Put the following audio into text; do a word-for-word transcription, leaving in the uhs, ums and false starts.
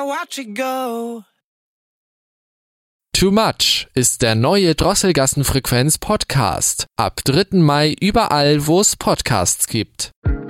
watch it go. Too Much ist der neue Drosselgassen-Frequenz-Podcast. Ab dritten Mai überall, wo es Podcasts gibt.